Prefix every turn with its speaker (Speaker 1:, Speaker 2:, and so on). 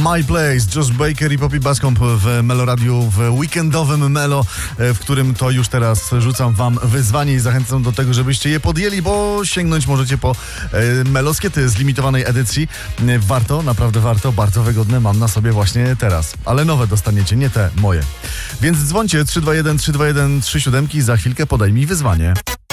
Speaker 1: My Place, Josh Baker i Poppy Bascomb w Meloradiu, w weekendowym Melo, w którym to już teraz rzucam wam wyzwanie i zachęcam do tego, żebyście je podjęli, bo sięgnąć możecie po meloskiety z limitowanej edycji. Warto, naprawdę warto, bardzo wygodne mam na sobie właśnie teraz. Ale nowe dostaniecie, nie te moje. Więc dzwońcie 321 321 37, za chwilkę podaj mi wyzwanie.